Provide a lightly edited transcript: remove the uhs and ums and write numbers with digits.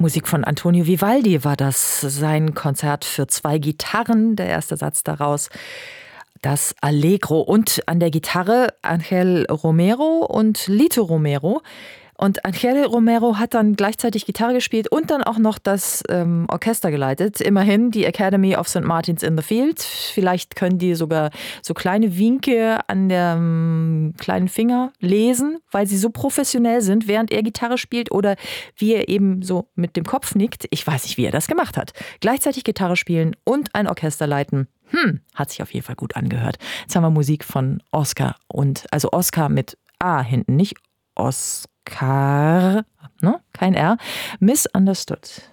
Musik von Antonio Vivaldi war das. Sein Konzert für 2 Gitarren, der erste Satz daraus. Das Allegro und an der Gitarre Ángel Romero und Lito Romero. Und Ángel Romero hat dann gleichzeitig Gitarre gespielt und dann auch noch das Orchester geleitet. Immerhin die Academy of St. Martin's in the Field. Vielleicht können die sogar so kleine Winke an der kleinen Finger lesen, weil sie so professionell sind, während er Gitarre spielt oder wie er eben so mit dem Kopf nickt. Ich weiß nicht, wie er das gemacht hat. Gleichzeitig Gitarre spielen und ein Orchester leiten. Hat sich auf jeden Fall gut angehört. Jetzt haben wir Musik von Oscar also Oscar mit A hinten, nicht Oscar, ne? Kein R. Misunderstood.